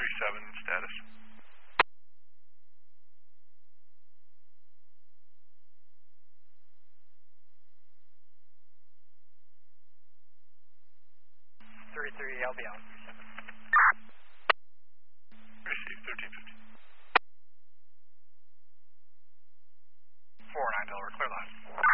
337 status. I'll be on. Receive 1350. 49 Delaware, clear line.